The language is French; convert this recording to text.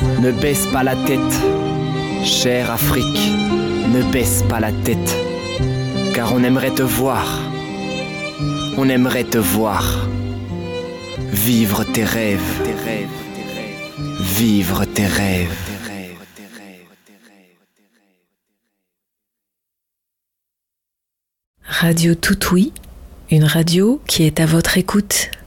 Ne baisse pas la tête, chère Afrique, ne baisse pas la tête, car on aimerait te voir, on aimerait te voir, vivre tes rêves, vivre tes rêves. Radio Toutoui, une radio qui est à votre écoute.